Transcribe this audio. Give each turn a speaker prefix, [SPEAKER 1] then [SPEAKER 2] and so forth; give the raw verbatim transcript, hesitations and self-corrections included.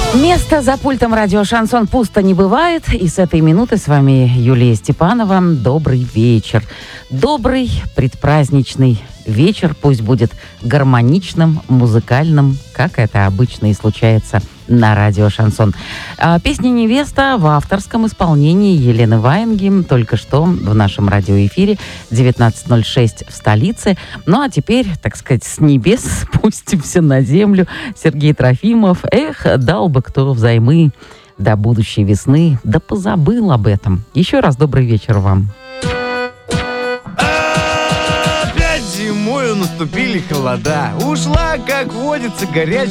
[SPEAKER 1] Место за пультом радио «Шансон» пусто не бывает. И с этой минуты с вами Юлия Степанова. Добрый вечер. Добрый предпраздничный вечер. Пусть будет гармоничным, музыкальным, как это обычно и случается на радио «Шансон». А песня «Невеста» в авторском исполнении Елены Ваенги только что в нашем радиоэфире девятнадцать ноль шесть в столице. Ну а теперь, так сказать, с небес спустимся на землю. Сергей Трофимов. Эх, дал бы кто взаймы до будущей весны, да позабыл об этом. Еще раз добрый вечер вам.
[SPEAKER 2] Опять зимою наступили холода. Ушла, как водится, горячая